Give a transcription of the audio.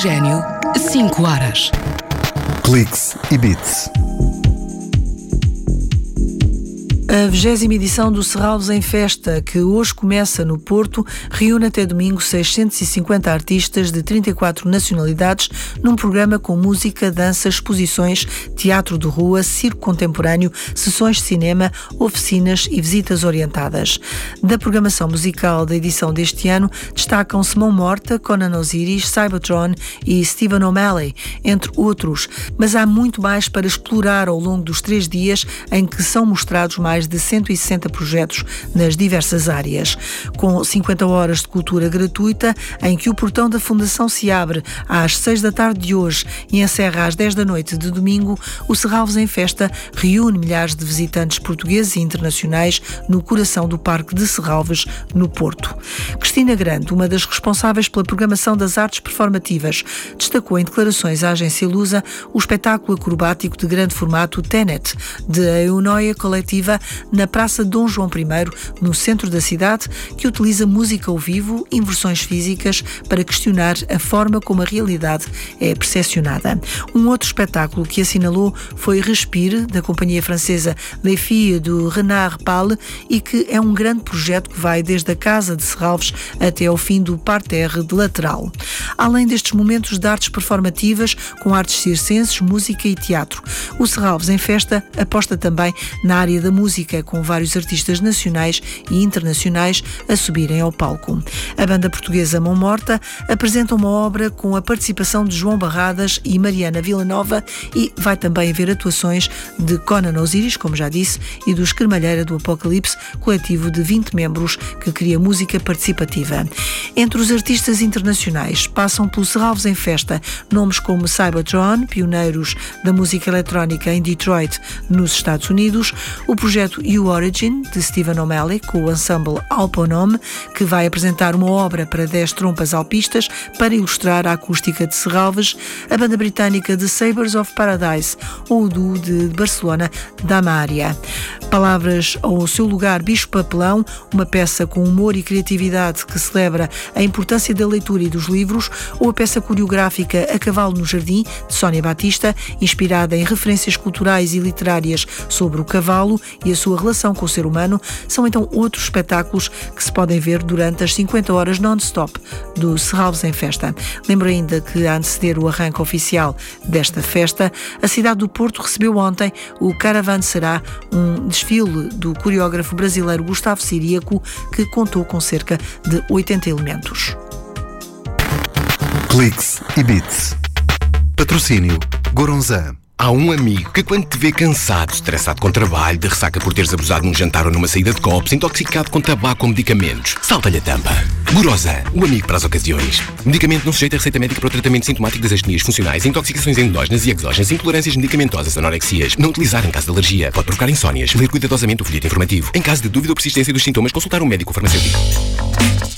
Oxigênio, 5 horas. Cliques e Beats. A 20ª edição do Serralves em Festa, que hoje começa no Porto, reúne até domingo 650 artistas de 34 nacionalidades num programa com música, dança, exposições, teatro de rua, circo contemporâneo, sessões de cinema, oficinas e visitas orientadas. Da programação musical da edição deste ano destacam-se Mão Morta, Conan Osiris, Cybotron e Stephen O'Malley, entre outros. Mas há muito mais para explorar ao longo dos 3 dias em que são mostrados mais de 160 projetos nas diversas áreas. Com 50 horas de cultura gratuita, em que o portão da Fundação se abre às 6 da tarde de hoje e encerra às 10 da noite de domingo, o Serralves em Festa reúne milhares de visitantes portugueses e internacionais no coração do Parque de Serralves, no Porto. Cristina Grande, uma das responsáveis pela programação das artes performativas, destacou em declarações à agência Lusa o espetáculo acrobático de grande formato Tenet, de Eunoia Coletiva, na Praça Dom João I, no centro da cidade, que utiliza música ao vivo, inversões físicas, para questionar a forma como a realidade é percepcionada. Um outro espetáculo que assinalou foi Respire, da companhia francesa Les Filles do Renard Pal, e que é um grande projeto que vai desde a Casa de Serralves até ao fim do parterre de lateral. Além destes momentos de artes performativas, com artes circenses, música e teatro, o Serralves em Festa aposta também na área da música, com vários artistas nacionais e internacionais a subirem ao palco. A banda portuguesa Mão Morta apresenta uma obra com a participação de João Barradas e Mariana Villanova e vai também haver atuações de Conan Osiris, como já disse, e do Escremalheira do Apocalipse, coletivo de 20 membros que cria música participativa. Entre os artistas internacionais passam pelo Serralves em Festa nomes como Cybotron, pioneiros da música eletrónica em Detroit, nos Estados Unidos, o projeto You Origin, de Stephen O'Malley, com o ensemble Alponome, que vai apresentar uma obra para 10 trompas alpistas para ilustrar a acústica de Serralves, a banda britânica The Sabres of Paradise ou o duo de Barcelona, Damaria. Palavras ao seu lugar, Bicho Papelão, uma peça com humor e criatividade que celebra a importância da leitura e dos livros, ou a peça coreográfica A Cavalo no Jardim, de Sónia Batista, inspirada em referências culturais e literárias sobre o cavalo e a sua relação com o ser humano, são então outros espetáculos que se podem ver durante as 50 horas non-stop do Serralves em Festa. Lembro ainda que, a anteceder o arranque oficial desta festa, a cidade do Porto recebeu ontem o Caravanserai, um desfile do coreógrafo brasileiro Gustavo Ciríaco, que contou com cerca de 80 elementos. Cliques e Beats. Patrocínio Goronzan. Há um amigo que, quando te vê cansado, estressado com trabalho, de ressaca por teres abusado num jantar ou numa saída de copos, intoxicado com tabaco ou medicamentos, salta-lhe a tampa. Goronzan, o amigo para as ocasiões. Medicamento não sujeito a receita médica para o tratamento sintomático das astenias funcionais, intoxicações endógenas e exógenas, intolerâncias medicamentosas, anorexias. Não utilizar em caso de alergia. Pode provocar insónias. Ler cuidadosamente o folheto informativo. Em caso de dúvida ou persistência dos sintomas, consultar um médico ou farmacêutico.